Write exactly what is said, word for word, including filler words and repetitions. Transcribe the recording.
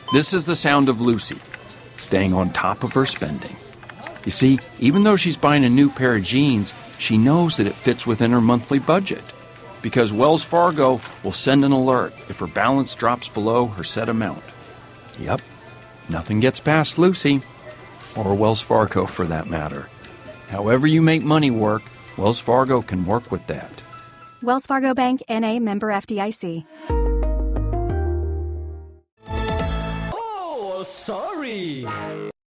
This is the sound of Lucy, staying on top of her spending. You see, even though she's buying a new pair of jeans, she knows that it fits within her monthly budget, because Wells Fargo will send an alert if her balance drops below her set amount. Yep, nothing gets past Lucy, or Wells Fargo for that matter. However you make money work, Wells Fargo can work with that. Wells Fargo Bank, N A, member F D I C. Oh, sorry.